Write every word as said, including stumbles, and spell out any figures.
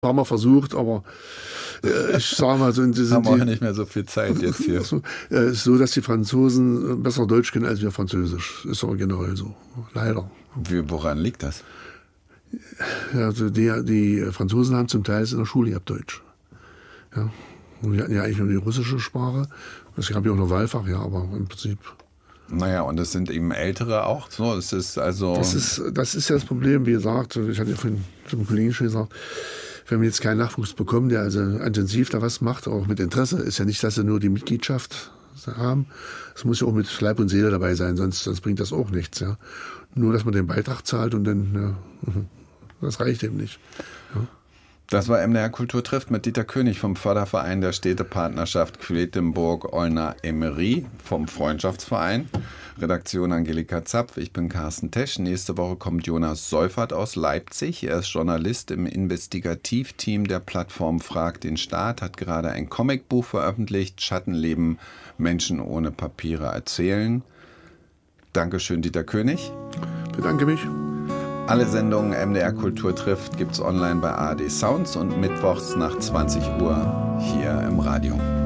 Haben wir versucht, aber äh, ich sage mal so, sind haben wir auch nicht mehr so viel Zeit jetzt hier. so, äh, so, dass die Franzosen besser Deutsch können als wir Französisch. Ist aber generell so, leider. Wie, woran liegt das? Ja, also die, die Franzosen haben zum Teil in der Schule gehabt Deutsch. Ja. Und wir hatten ja eigentlich nur die russische Sprache. Es gab ja auch noch Wahlfach, ja, aber im Prinzip. Naja, und das sind eben Ältere auch. So, es ist also. Das ist, das ist ja das Problem, wie gesagt. Ich hatte ja vorhin zum Kollegen schon gesagt, wenn wir jetzt keinen Nachwuchs bekommen, der also intensiv da was macht, auch mit Interesse, ist ja nicht, dass sie nur die Mitgliedschaft haben. Es muss ja auch mit Leib und Seele dabei sein, sonst, sonst bringt das auch nichts. Ja. Nur, dass man den Beitrag zahlt und dann, ja, das reicht eben nicht. Ja. Das war M D R Kultur trifft mit Dieter König vom Förderverein der Städtepartnerschaft Quedlinburg-Eulner-Emery, vom Freundschaftsverein. Redaktion Angelika Zapf, ich bin Carsten Tesch. Nächste Woche kommt Jonas Seufert aus Leipzig. Er ist Journalist im Investigativteam der Plattform Frag den Staat, hat gerade ein Comicbuch veröffentlicht, Schattenleben, Menschen ohne Papiere erzählen. Dankeschön, Dieter König. Bedanke mich. Alle Sendungen M D R Kultur trifft gibt's online bei A R D Sounds und mittwochs nach zwanzig Uhr hier im Radio.